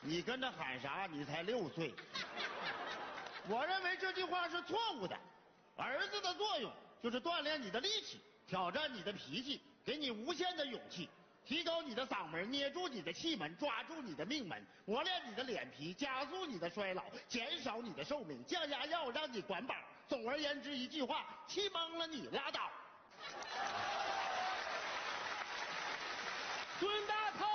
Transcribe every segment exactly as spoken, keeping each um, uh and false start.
你跟着喊啥？你才六岁。我认为这句话是错误的。儿子的作用就是锻炼你的力气，挑战你的脾气，给你无限的勇气，提高你的嗓门，捏住你的气门，抓住你的命门，磨练你的脸皮，加速你的衰老，减少你的寿命，降压药让你管饱。总而言之，一句话，气懵了你拉倒。 孙大头，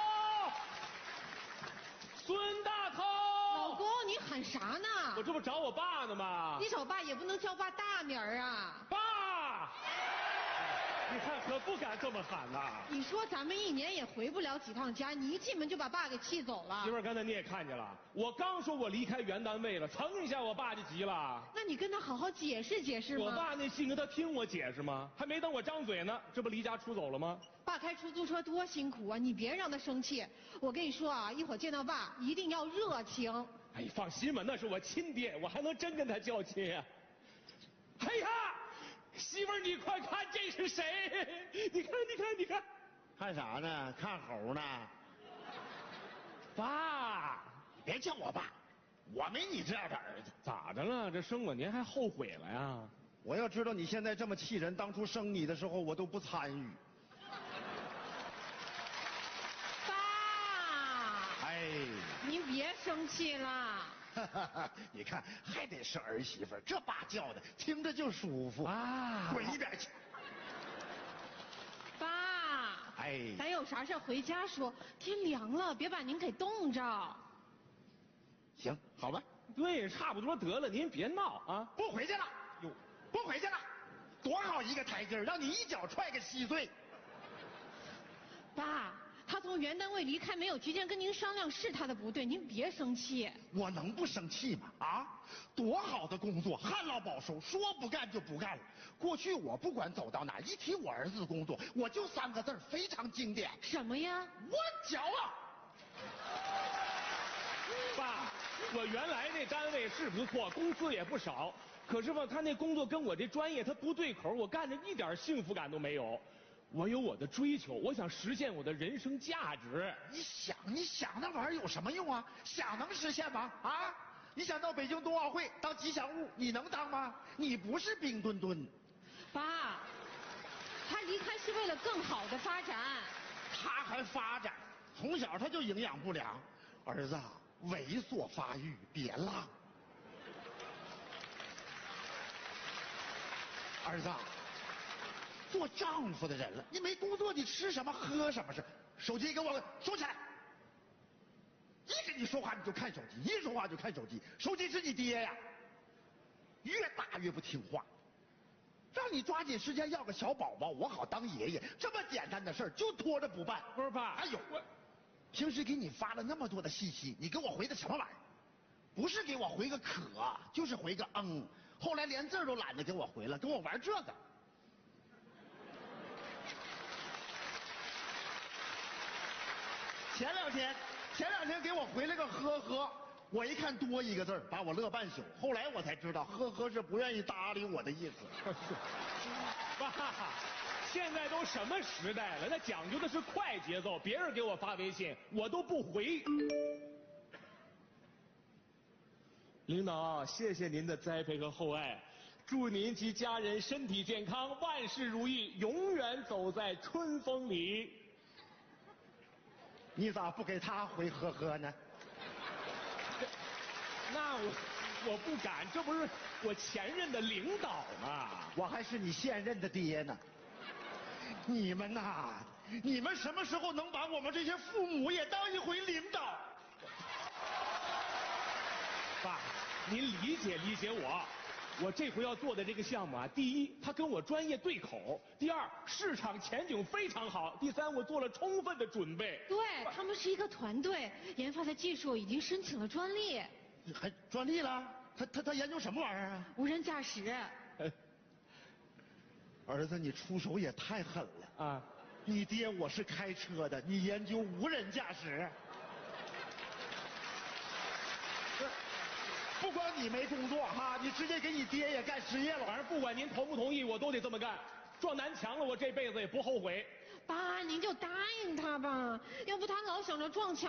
孙大头， 老公，你喊啥呢？ 我这不找我爸呢吗？ 你找爸也不能叫爸大名啊。 爸，你看可不敢这么喊呐。 你说咱们一年也回不了几趟家，你一进门就把爸给气走了。 媳妇儿，刚才你也看见了，我刚说我离开原单位了，蹭一下我爸就急了。 那你跟他好好解释解释吗？ 我爸那性格，他听我解释吗？还没等我张嘴呢，这不离家出走了吗？ 爸开出租车多辛苦啊，你别让他生气。我跟你说啊，一会儿见到爸一定要热情。 哎，放心吧，那是我亲爹，我还能真跟他较亲呀、啊？哎呀，媳妇儿，你快看这是谁？你看，你看，你看， 看啥呢？看猴呢？ 爸， 你别叫我爸，我没你这样的儿子。 咋的了？这生我您还后悔了呀？ 我要知道你现在这么气人，当初生你的时候我都不参与。 爸， 哎， 您别生气了。 你看，还得是儿媳妇，这爸叫的听着就舒服啊！滚一边去！ 爸， 哎， 咱有啥事回家说，天凉了，别把您给冻着。 行，好吧。 对，差不多得了，您别闹啊！ 不回去了，哟，不回去了，多好一个台阶，让你一脚踹个稀碎。 爸，他从原单位离开没有提前跟您商量，是他的不对，您别生气。 我能不生气吗？啊，多好的工作，旱涝保收，说不干就不干了。过去我不管走到哪，一提我儿子的工作，我就三个字儿，非常经典。 什么呀？ 我骄傲。 爸，我原来那单位是不错，工资也不少，可是吧，他那工作跟我这专业他不对口，我干着一点幸福感都没有。我有我的追求，我想实现我的人生价值。 你想，你想那玩意儿有什么用啊？想能实现吗？啊，你想到北京冬奥会当吉祥物，你能当吗？你不是冰墩墩。 爸，他离开是为了更好的发展。 他还发展，从小他就营养不良。儿子，猥琐发育，别浪。儿子。做丈夫的人了，你没工作，你吃什么喝什么是？手机给我收起来！一跟你说话你就看手机，一说话就看手机，手机是你爹呀，越打越不听话，让你抓紧时间要个小宝宝，我好当爷爷。这么简单的事儿就拖着不办。 不是爸， 还有我，平时给你发了那么多的信息，你给我回的什么玩意儿？不是给我回个可，就是回个嗯，后来连字儿都懒得给我回了，跟我玩这个。前两天，前两天给我回了个呵呵，我一看多一个字儿，把我乐半宿。后来我才知道，呵呵是不愿意搭理我的意思。 爸，现在都什么时代了？那讲究的是快节奏，别人给我发微信，我都不回。领导，谢谢您的栽培和厚爱，祝您及家人身体健康，万事如意，永远走在春风里。 你咋不给他回呵呵呢？ 那我我不敢，这不是我前任的领导吗？ 我还是你现任的爹呢。你们呐，你们什么时候能把我们这些父母也当一回领导？ 爸，您理解理解我。我这回要做的这个项目啊，第一，它跟我专业对口；第二，市场前景非常好；第三，我做了充分的准备。 对，他们是一个团队，研发的技术已经申请了专利。 还专利了？他他他研究什么玩意儿啊？ 无人驾驶。 儿子，你出手也太狠了啊！ 你爹我是开车的，你研究无人驾驶？不光你没工作哈，你直接给你爹也干失业了。 反正不管您同不同意，我都得这么干。撞南墙了，我这辈子也不后悔。 爸，您就答应他吧，要不他老想着撞墙。